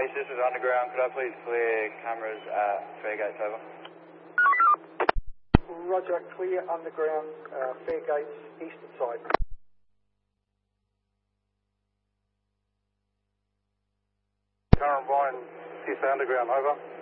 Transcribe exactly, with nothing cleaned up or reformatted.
Base, this is underground. Could I please clear cameras at Fairgates, over? Roger, clear underground, uh, Fairgates, eastern side. Current line, Fifth Underground, over.